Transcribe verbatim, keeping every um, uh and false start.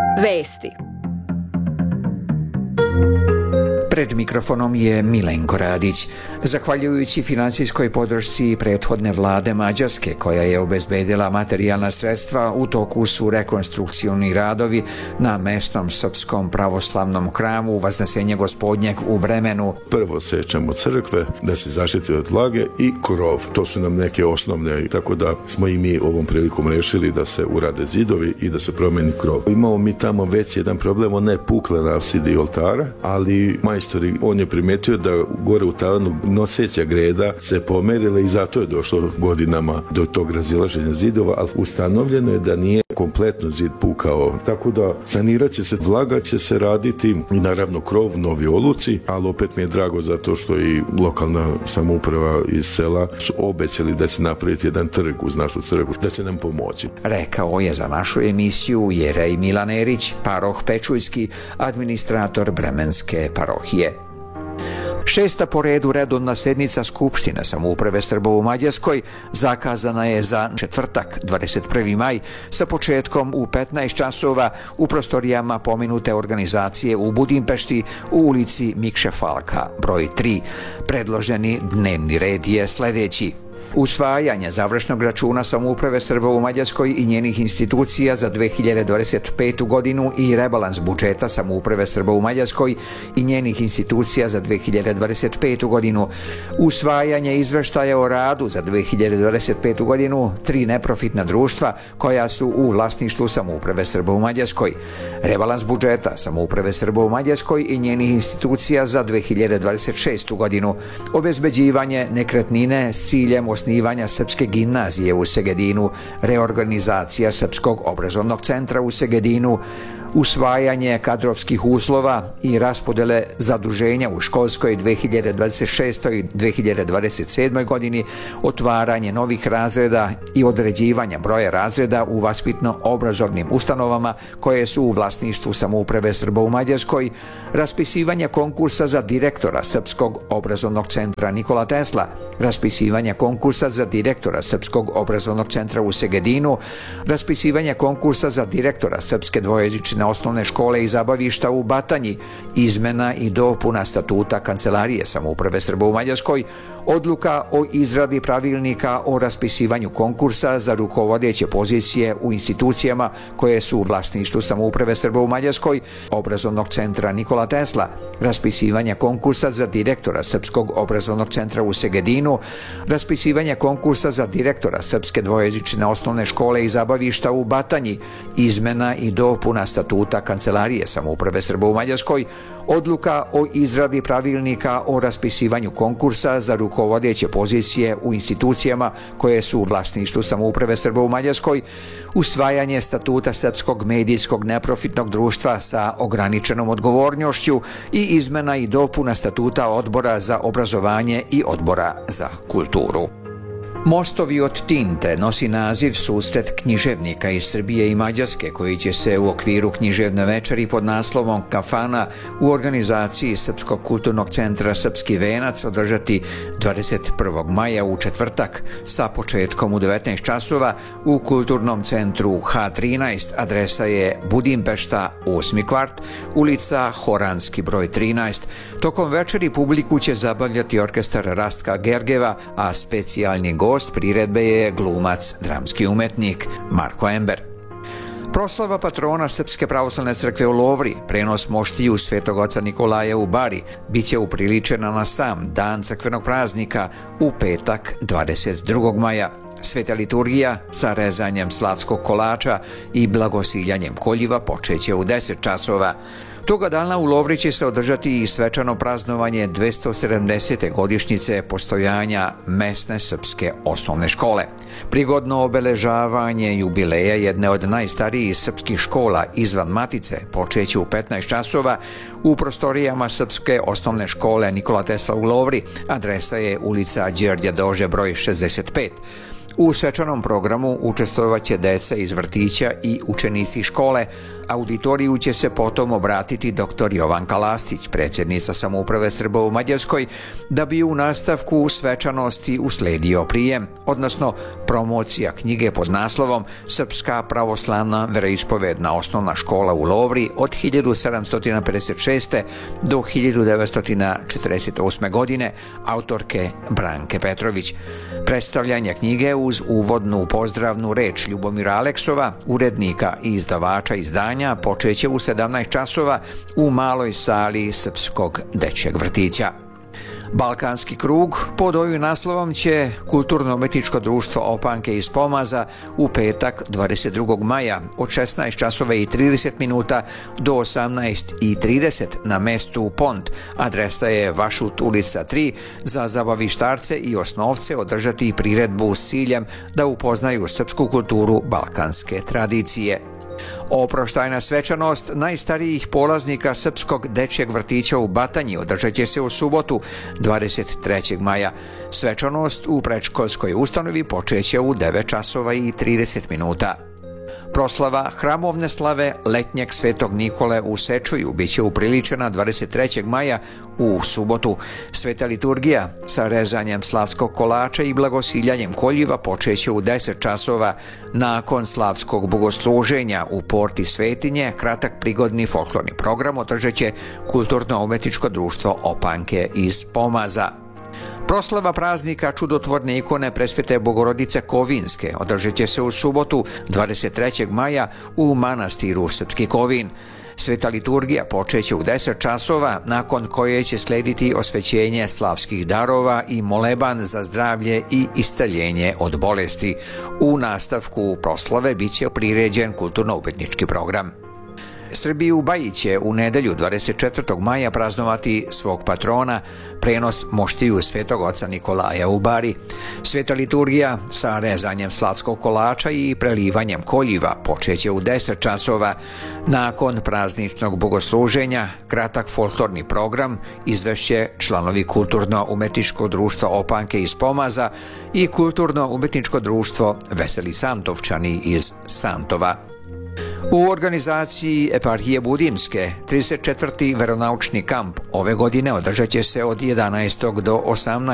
Vesti. Pred mikrofonom je Milenko Radić. Zahvaljujući finansijskoj podršci prethodne vlade Mađarske, koja je obezbedila materijalna sredstva, u toku su rekonstrukcioni radovi na mesnom srpskom pravoslavnom hramu Vaznesenja Gospodnjeg u Bremenu. Prvo sečemo crkve da se zaštiti od vlage i krov. To su nam neke osnovne, tako da smo i mi ovom prilikom rešili da se urade zidovi i da se promeni krov. Imamo mi tamo već jedan problem, on ne pukle na apsidi oltara, ali majstori, on je primetio da gore u tavanu noseća greda se pomerila i zato je došlo godinama do tog razilaženja zidova, ali ustanovljeno je da nije kompletno zid pukao. Tako da sanirat će se, vlaga će se raditi i naravno krov, novi oluci, ali opet mi je drago zato što i lokalna samouprava iz sela su obećali da će napraviti jedan trg uz našu crkvu, da će nam pomoći. Rekao je za našu emisiju Jerej Milan Erić, paroh Pečujski, administrator Bremenske parohije. Šesta po redu redovna sednica Skupštine samouprave Srba u Mađarskoj zakazana je za četvrtak, dvadeset prvi maj, sa početkom u petnaest časova u prostorijama pomenute organizacije u Budimpešti u ulici Mikše Falka, broj tri. Predloženi dnevni red je sledeći: usvajanje završnog računa samouprave Srba u Mađarskoj i njenih institucija za dve hiljade dvadeset petu godinu i rebalans budžeta samouprave Srba u Mađarskoj i njenih institucija za dve hiljade dvadeset petu godinu, usvajanje izveštaja o radu za dve hiljade dvadeset petu godinu tri neprofitna društva koja su u vlasništvu samouprave Srba u Mađarskoj, rebalans budžeta samouprave Srba u Mađarskoj i njenih institucija za dve hiljade dvadeset šestu godinu, obezbeđivanje nekretnine s ciljem osnivanja Srpske gimnazije u Segedinu, reorganizacija Srpskog obrazovnog centra u Segedinu, usvajanje kadrovskih uslova i raspodele zaduženja u školskoj dve hiljade dvadeset šestoj i dve hiljade dvadeset sedmoj godini, otvaranje novih razreda i određivanja broja razreda u vaspitno-obrazovnim ustanovama koje su u vlasništvu samouprave Srba u Mađarskoj, raspisivanje konkursa za direktora Srpskog obrazovnog centra Nikola Tesla, raspisivanje konkursa za direktora Srpskog obrazovnog centra u Segedinu, raspisivanje konkursa za direktora Srpske dvojezične osnovne škole i zabavišta u Batanji, izmena i dopuna statuta Kancelarije samouprave Srba u Mađarskoj, odluka o izradi pravilnika o raspisivanju konkursa za rukovodeće pozicije u institucijama koje su u vlasništvu samouprave Srba u Mađarskoj, obrazovnog centra Nikola Tesla, raspisivanje konkursa za direktora Srpskog obrazovnog centra u Segedinu, raspisivanje konkursa za direktora Srpske dvojezične osnovne škole i zabavišta u Batanji, izmena i dopuna statuta Kancelarije samouprave Srba u Mađarskoj, odluka o izradi pravilnika o raspisivanju konkursa za rukovodeće pozicije u institucijama koje su u vlasništvu samouprave Srba u Mađarskoj, usvajanje statuta Srpskog medijskog neprofitnog društva sa ograničenom odgovornošću i izmena i dopuna statuta Odbora za obrazovanje i Odbora za kulturu. Mostovi od tinte nosi naziv susret književnika iz Srbije i Mađarske koji će se u okviru književne večeri pod naslovom Kafana u organizaciji Srpskog kulturnog centra Srpski venac održati dvadeset prvog maja u četvrtak sa početkom u devetnaest časova u kulturnom centru H trinaest, adresa je Budimpešta osmi kvart, ulica Horanski broj trinaest. Tokom večeri publiku će zabavljati orkestar Rastka Gergeva, a specijalni gost Gost priredbe je glumac, dramski umetnik Marko Ember. Proslava patrona Srpske pravoslavne crkve u Lovri, prenos moštiju Svetog oca Nikolaja u Bari, biće upriličena na sam dan crkvenog praznika u petak dvadeset drugog maja. Sveta liturgija sa rezanjem slavskog kolača i blagosiljanjem koljiva počeće u deset časova. Toga dana u Lovri će se održati i svečano praznovanje dvesta sedamdesete godišnjice postojanja mesne srpske osnovne škole. Prigodno obeležavanje jubileja jedne od najstarijih srpskih škola izvan Matice počeće u petnaest časova u prostorijama Srpske osnovne škole Nikola Tesla u Lovri, adresa je ulica Đerđa Dože broj šezdeset pet. U svečanom programu učestvovaće deca iz vrtića i učenici škole, auditoriju će se potom obratiti doktor Jovanka Lastić, predsjednica samouprave Srba u Mađarskoj, da bi u nastavku svečanosti usledio prijem, odnosno promocija knjige pod naslovom Srpska pravoslavna veroispovedna osnovna škola u Lovri od hiljadu sedamsto pedeset šeste. do hiljadu devetsto četrdeset osme. godine autorke Branke Petrović. Predstavljanje knjige uz uvodnu pozdravnu reč Ljubomira Aleksova, urednika i izdavača izdanja, počeće u sedamnaest časova u maloj sali Srpskog dečjeg vrtića. Balkanski krug pod ovim naslovom će Kulturno-umetničko društvo Opanke iz Pomaza u petak dvadeset drugog maja od šesnaest časova i trideset minuta do osamnaest i trideset na mestu Pont, adresa je Vašut ulica tri, za zabavištarce i osnovce održati priredbu s ciljem da upoznaju srpsku kulturu balkanske tradicije. Oproštajna svečanost najstarijih polaznika Srpskog dečjeg vrtića u Batanji održat će se u subotu dvadeset trećeg maja. Svečanost u predškolskoj ustanovi počeće u devet časova i trideset minuta. Proslava hramovne slave letnjeg Svetog Nikole u Sečuju biće upriličena dvadeset trećeg maja u subotu. Sveta liturgija sa rezanjem slavskog kolača i blagosiljanjem koljiva počeće u deset časova. Nakon slavskog bogosluženja u porti Svetinje, kratak prigodni folklorni program održat će Kulturno-umetničko društvo Opanke iz Pomaza. Proslava praznika čudotvorne ikone Presvete Bogorodice Kovinske održat će se u subotu dvadeset trećeg maja u manastiru Srpski Kovin. Sveta liturgija počeće u deset časova, nakon koje će slediti osvećenje slavskih darova i moleban za zdravlje i isceljenje od bolesti. U nastavku proslave biće priređen kulturno-umetnički program. Srbi u Baji će u nedelju dvadeset četvrtog maja praznovati svog patrona, prenos moštiju Svetog oca Nikolaja u Bari. Sveta liturgija sa rezanjem slavskog kolača i prelivanjem koljiva počeće u deset časova. Nakon prazničnog bogosluženja, kratak folklorni program izvešće članovi Kulturno-umetničkog društva Opanke iz Pomaza i Kulturno-umetničko društvo Veseli Santovčani iz Santova. U organizaciji Eparhije Budimske trideset četvrti veronaučni kamp ove godine održat će se od jedanaestog do osamnaestog